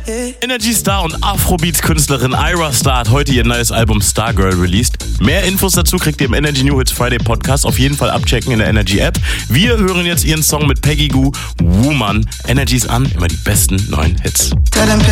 Energy Star und Afrobeats-Künstlerin Ayra Starr hat heute ihr neues Album Stargirl released. Mehr Infos dazu kriegt ihr im Energy New Hits Friday Podcast. Auf jeden Fall abchecken in der Energy App. Wir hören jetzt ihren Song mit Peggy Gou, Woman. Energy ist an, immer die besten neuen Hits.